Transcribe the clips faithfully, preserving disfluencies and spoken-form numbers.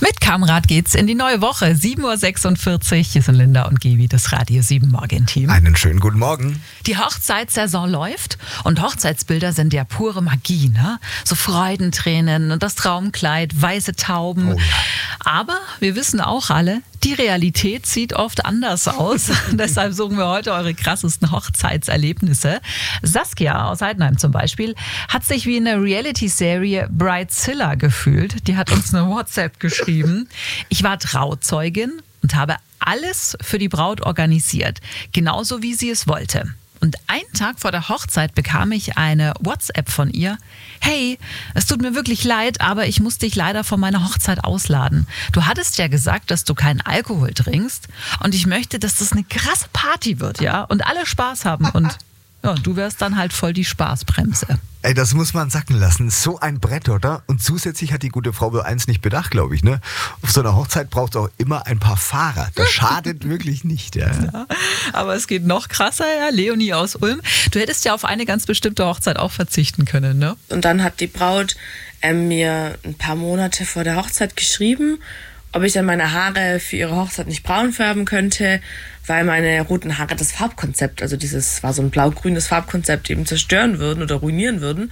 Mit Kamrad geht's in die neue Woche. sieben Uhr sechsundvierzig. Hier sind Linda und Gevi, das Radio sieben Morgen-Team. Einen schönen guten Morgen. Die Hochzeitssaison läuft und Hochzeitsbilder sind ja pure Magie, ne? So Freudentränen und das Traumkleid, weiße Tauben. Oh ja. Aber wir wissen auch alle, die Realität sieht oft anders aus. Deshalb suchen wir heute eure krassesten Hochzeitserlebnisse. Saskia aus Heidenheim zum Beispiel hat sich wie in der Reality-Serie Bridezilla gefühlt. Die hat uns eine WhatsApp geschrieben. Ich war Trauzeugin und habe alles für die Braut organisiert, genauso wie sie es wollte. Und einen Tag vor der Hochzeit bekam ich eine WhatsApp von ihr. Hey, es tut mir wirklich leid, aber ich muss dich leider von meiner Hochzeit ausladen. Du hattest ja gesagt, dass du keinen Alkohol trinkst und ich möchte, dass das eine krasse Party wird, ja? Und alle Spaß haben und ja, du wärst dann halt voll die Spaßbremse. Ey, das muss man sacken lassen. So ein Brett, oder? Und zusätzlich hat die gute Frau wohl eins nicht bedacht, glaube ich, ne? Auf so einer Hochzeit braucht es auch immer ein paar Fahrer. Das schadet wirklich nicht, ja. Ja. Aber es geht noch krasser, ja. Leonie aus Ulm. Du hättest ja auf eine ganz bestimmte Hochzeit auch verzichten können, ne? Und dann hat die Braut ähm, mir ein paar Monate vor der Hochzeit geschrieben, ob ich dann meine Haare für ihre Hochzeit nicht braun färben könnte, weil meine roten Haare das Farbkonzept, also dieses war so ein blau-grünes Farbkonzept, eben zerstören würden oder ruinieren würden.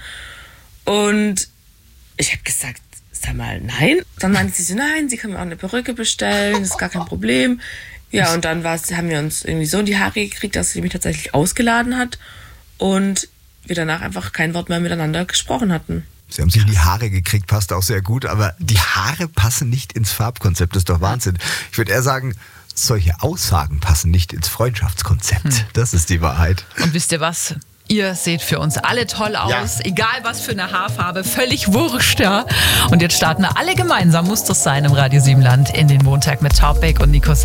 Und ich habe gesagt, sag mal, nein. Dann meinte sie so, nein, sie kann mir auch eine Perücke bestellen, das ist gar kein Problem. Ja, und dann war's, haben wir uns irgendwie so in die Haare gekriegt, dass sie mich tatsächlich ausgeladen hat und wir danach einfach kein Wort mehr miteinander gesprochen hatten. Sie haben sich in die Haare gekriegt, passt auch sehr gut, aber die Haare passen nicht ins Farbkonzept, das ist doch Wahnsinn. Ich würde eher sagen, solche Aussagen passen nicht ins Freundschaftskonzept. Hm. Das ist die Wahrheit. Und wisst ihr was? Ihr seht für uns alle toll aus, ja. Egal was für eine Haarfarbe, völlig wurscht, ja. Und jetzt starten wir alle gemeinsam, muss das sein, im Radio sieben Land in den Montag mit Topic und Nico